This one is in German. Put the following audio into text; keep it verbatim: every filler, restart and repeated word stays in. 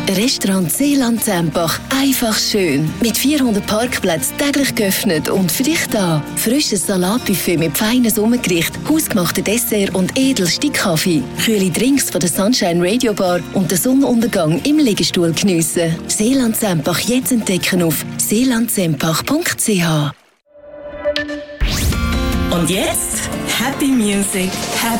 Restaurant Seeland Sempach. Einfach schön. Mit vierhundert Parkplätzen täglich geöffnet und für dich da. Frisches Salatbuffet mit feinen Sommergericht, hausgemachten Dessert und edelsten Kaffee. Kühle Drinks von der Sunshine Radio Bar und den Sonnenuntergang im Liegestuhl geniessen. Seeland Sempach jetzt entdecken auf seelandsempach punkt c h. Und jetzt Happy Music, Happy